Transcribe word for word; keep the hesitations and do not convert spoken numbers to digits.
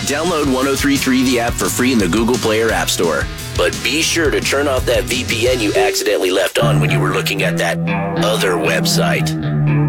Download one oh three point three the app for free in the Google Play or App Store. But be sure to turn off that V P N you accidentally left on when you were looking at that other website.